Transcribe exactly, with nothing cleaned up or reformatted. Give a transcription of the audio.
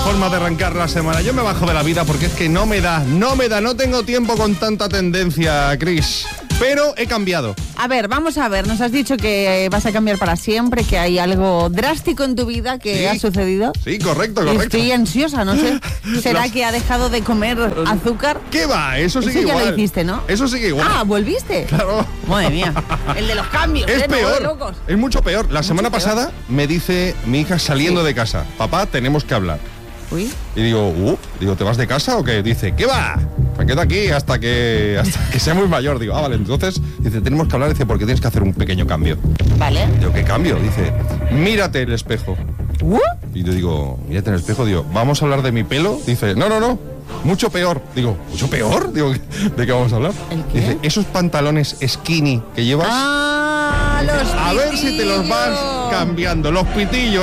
forma de arrancar la semana. Yo me bajo de la vida porque es que no me da, no me da, no tengo tiempo con tanta tendencia, Chris. Pero he cambiado. A ver, vamos a ver, nos has dicho que vas a cambiar para siempre, que hay algo drástico en tu vida que Sí. ha sucedido. Sí, correcto, correcto. Estoy ansiosa, no sé. ¿Será Las- que ha dejado de comer azúcar? ¿Qué va? Eso sigue Eso ya igual. lo hiciste, ¿no? Eso sigue igual. Ah, ¿volviste? Claro. Madre mía. El de los cambios. Es ¿eh? No, peor, locos. es mucho peor. La semana peor. pasada me dice mi hija saliendo Sí. de casa, papá, tenemos que hablar. Uy. Y digo, uh, digo, ¿te vas de casa o qué? Dice, ¿qué va? Me quedo aquí hasta que hasta que sea muy mayor. Digo, ah, vale, entonces, dice, tenemos que hablar, dice, porque tienes que hacer un pequeño cambio. Vale. Digo, ¿qué cambio? Dice, mírate el espejo. Uh, Y yo digo, mírate en el espejo, digo, ¿vamos a hablar de mi pelo? Dice, no, no, no, mucho peor. Digo, ¿mucho peor? Digo, ¿de qué vamos a hablar? ¿El qué? Dice, esos pantalones skinny que llevas, Ah, los a ver si te los vas pitillos. cambiando, los pitillos.